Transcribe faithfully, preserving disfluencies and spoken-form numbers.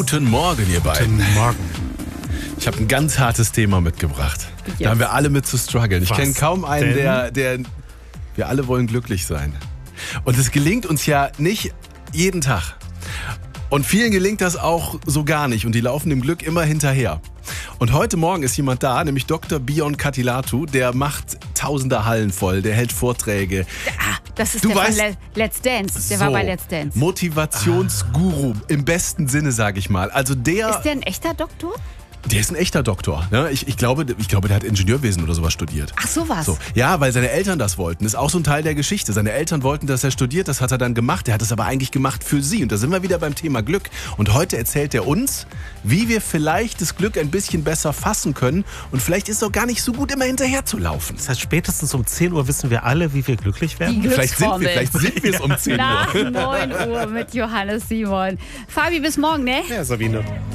Guten Morgen, ihr beiden. Guten Morgen. Ich habe ein ganz hartes Thema mitgebracht. Yes. Da haben wir alle mit zu strugglen. Ich Was kenne kaum einen, denn? der, der... Wir alle wollen glücklich sein. Und es gelingt uns ja nicht jeden Tag. Und vielen gelingt das auch so gar nicht. Und die laufen dem Glück immer hinterher. Und heute Morgen ist jemand da, nämlich Doktor Bion Katilatu. Der macht tausende Hallen voll, der hält Vorträge. Ah, das ist Du der weißt- von Le- Let's Dance. Der So, war bei Let's Dance. Motivationsguru im besten Sinne, sage ich mal. Also der... Ist der ein echter Doktor? Der ist ein echter Doktor. Ne? Ich, ich, glaube, ich glaube, der hat Ingenieurwesen oder sowas studiert. Ach, sowas. So. Ja, weil seine Eltern das wollten. Das ist auch so ein Teil der Geschichte. Seine Eltern wollten, dass er studiert. Das hat er dann gemacht. Er hat es aber eigentlich gemacht für sie. Und da sind wir wieder beim Thema Glück. Und heute erzählt er uns, wie wir vielleicht das Glück ein bisschen besser fassen können. Und vielleicht ist es auch gar nicht so gut, immer hinterher zu laufen. Das heißt, spätestens um zehn Uhr wissen wir alle, wie wir glücklich werden. Die Vielleicht sind wir, Glücksformel. vielleicht sind wir es um zehn Uhr. Nach neun Uhr mit Johannes Simon. Fabi, bis morgen, ne? Ja, Sabine.